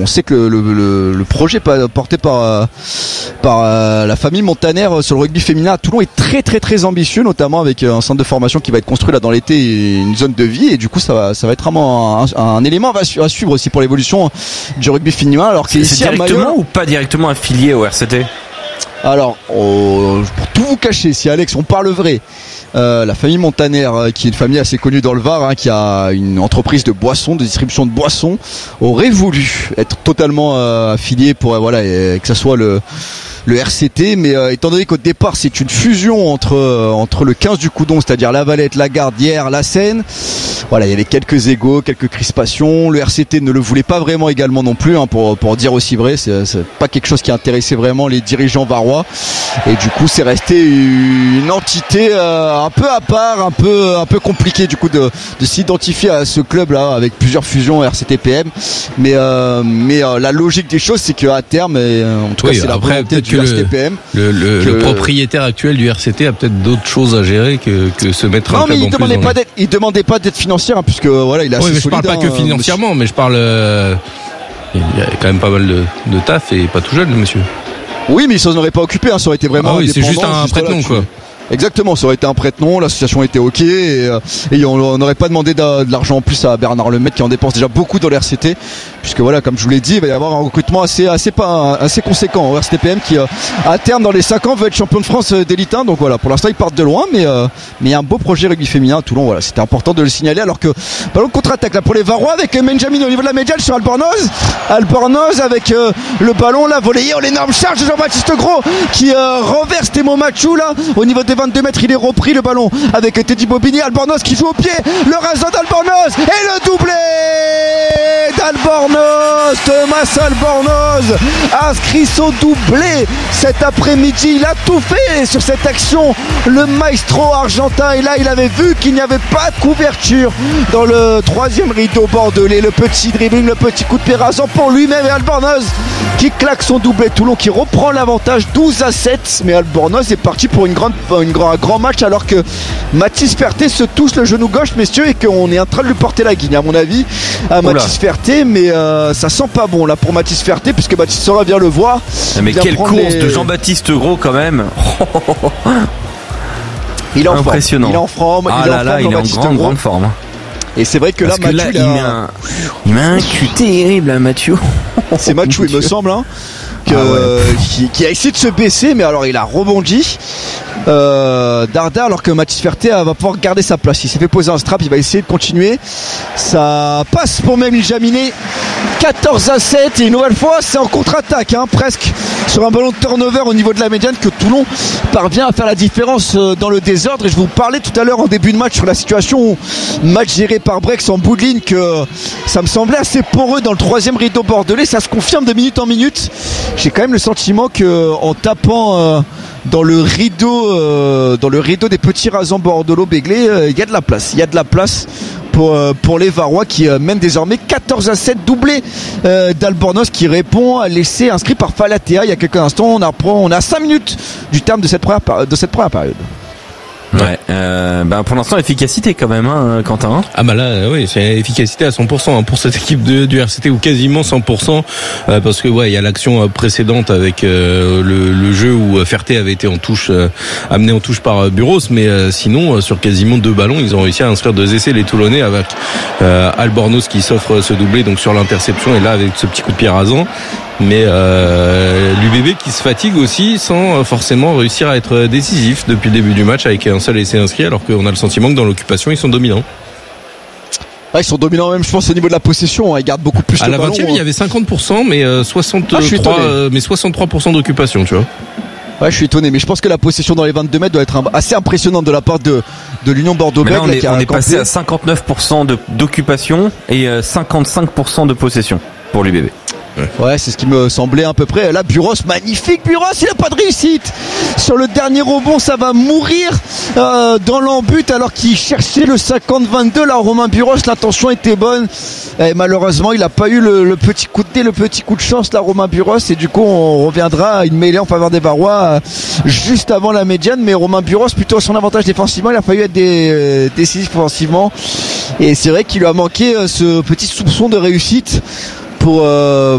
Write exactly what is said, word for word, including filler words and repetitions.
on sait que le, le, le, le projet porté par par euh, la famille Montaner sur le rugby féminin à Toulon est très très très ambitieux, notamment avec un centre de formation qui va être construit là dans l'été et une zone de vie, et du coup ça va ça va être vraiment un, un élément à suivre aussi pour l'évolution du rugby féminin. Alors c'est, c'est directement Mayol, ou pas directement affilié au R C T? Alors oh, pour tout vous cacher, si Alex on parle vrai, Euh, la famille Montaner, euh, qui est une famille assez connue dans le Var, hein, qui a une entreprise de boissons, de distribution de boissons, aurait voulu être totalement euh, affiliée pour euh, voilà et, et que ça soit le le R C T, mais euh, étant donné qu'au départ c'est une fusion entre euh, entre le quinze du Coudon, c'est-à-dire La Valette, la Garde, Hyères, la Seine, voilà, il y avait quelques égos, quelques crispations. Le R C T ne le voulait pas vraiment également non plus, hein, pour pour dire aussi vrai, c'est, c'est pas quelque chose qui intéressait vraiment les dirigeants varois, et du coup c'est resté une entité euh, un peu à part, un peu un peu compliqué du coup de de s'identifier à ce club là avec plusieurs fusions R C T P M, mais euh, mais euh, la logique des choses c'est qu'à terme, et, en tout oui, cas c'est la volonté du R C T P M. Le, le, que... le propriétaire actuel du R C T a peut-être d'autres choses à gérer que, que se mettre non, un club mais il en demandait plus. pas d'être, il demandait pas d'être financière, hein, puisque voilà, il a. Oui, assez mais solide, je parle pas hein, que financièrement, monsieur. Mais je parle. Euh, il y a quand même pas mal de, de taf et pas tout jeune, le monsieur. Oui, mais il s'en aurait pas occupé, hein, ça aurait été vraiment. Ah oui, c'est juste un prête-nom, quoi. Exactement, ça aurait été un prête-nom, l'association était ok, et, et on n'aurait pas demandé de, de l'argent en plus à Bernard Lemaitre qui en dépense déjà beaucoup dans l'R C T, puisque voilà, comme je vous l'ai dit, il va y avoir un recrutement assez assez pas assez conséquent au R C T P M qui à terme dans les cinq ans veut être champion de France d'élite un. Donc voilà, pour l'instant ils partent de loin, mais euh, mais il y a un beau projet rugby féminin à Toulon, voilà, c'était important de le signaler, alors que ballon de contre-attaque là pour les Varois avec Benjamin au niveau de la médiane sur Albornoz, Albornoz avec euh, le ballon là volleyé, oh, l'énorme charge de Jean-Baptiste Gros qui euh, renverse Temo Machou là au niveau des vingt-deux mètres. Il est repris le ballon avec Teddy Bobigny, Albornoz qui joue au pied, le rasant d'Albornoz et le doublé d'Albornoz. Thomas Albornoz inscrit son doublé cet après-midi, il a tout fait sur cette action, le maestro argentin, et là il avait vu qu'il n'y avait pas de couverture dans le troisième rideau bordelais, le petit dribbling, le petit coup de pied rasant pour lui-même, et Albornoz qui claque son doublé. Toulon qui reprend l'avantage douze à sept, mais Albornoz est parti pour une grande, une grande, un grand match, alors que Mathis Ferté se touche le genou gauche, messieurs, et qu'on est en train de lui porter la guigne à mon avis à Mathis Ferté, mais euh, ça sent pas bon là pour Mathis Ferté, puisque Mathis Sora vient le voir. Mais quelle course les... de Jean-Baptiste Gros quand même. Il est en impressionnant. Forme. Il est en forme. Ah il est là en là, forme, il est en grande, grande forme. Et c'est vrai que Parce là, que Mathieu, là, il, a... met un... il met un cul terrible, hein, Mathieu. C'est Mathieu, il me semble, hein, que, ah ouais. qui, qui a essayé de se baisser, mais alors il a rebondi. Euh, Darda, alors que Mathis Ferté va pouvoir garder sa place. Il s'est fait poser un strap, il va essayer de continuer. Ça passe pour Memil Jaminet. quatorze à sept, et une nouvelle fois c'est en contre-attaque, hein, presque sur un ballon de turnover au niveau de la médiane que Toulon parvient à faire la différence dans le désordre. Et je vous parlais tout à l'heure en début de match sur la situation, match géré par Brex en bout de ligne, que ça me semblait assez poreux dans le troisième rideau bordelais. Ça se confirme de minute en minute. J'ai quand même le sentiment que en tapant euh, dans le rideau euh, dans le rideau des petits rasants bordelot-béglés, euh, il y a de la place, il y a de la place pour, euh, pour les Varois qui euh, mènent désormais quatorze à sept, doublé euh, d'Albornoz qui répond à l'essai inscrit par Falatea il y a quelques instants. On apprend, on a cinq minutes du terme de cette première, de cette première période. Ouais, euh, bah pour l'instant efficacité quand même, hein, Quentin. Ah bah là, oui, c'est efficacité à cent pour cent hein, pour cette équipe de, du R C T, ou quasiment cent pour cent, euh, parce que ouais, il y a l'action précédente avec euh, le, le jeu où Ferté avait été en touche, euh, amené en touche par Buros, mais euh, sinon euh, sur quasiment deux ballons, ils ont réussi à inscrire deux essais les Toulonnais, avec euh, Albornoz qui s'offre ce doublé donc sur l'interception, et là avec ce petit coup de pied rasant. Mais euh, l'U B B qui se fatigue aussi sans forcément réussir à être décisif depuis le début du match avec un seul essai inscrit, alors qu'on a le sentiment que dans l'occupation ils sont dominants. Ah, ils sont dominants même, je pense, au niveau de la possession. Ils gardent beaucoup plus à le la ballon. vingtième, il y avait cinquante pour cent, mais soixante-trois, ah, mais soixante-trois pour cent d'occupation, tu vois. Ouais, je suis étonné, mais je pense que la possession dans les vingt-deux mètres doit être assez impressionnante de la part de, de l'Union Bordeaux-Bègles. On est, on est passé à cinquante-neuf pour cent de, d'occupation et cinquante-cinq pour cent de possession pour l'U B B. Ouais, ouais, c'est ce qui me semblait à peu près. Là, Buros, magnifique Buros, il n'a pas de réussite. Sur le dernier rebond, ça va mourir euh, dans l'embut, alors qu'il cherchait le cinquante vingt-deux. Là, Romain Buros, l'intention était bonne. Et malheureusement, il n'a pas eu le, le petit coup de dé, le petit coup de chance, là, Romain Buros. Et du coup, on reviendra à une mêlée en faveur des Varois euh, juste avant la médiane. Mais Romain Buros, plutôt à son avantage défensivement, il a fallu être des, euh, décisif offensivement. Et c'est vrai qu'il lui a manqué euh, ce petit soupçon de réussite pour euh,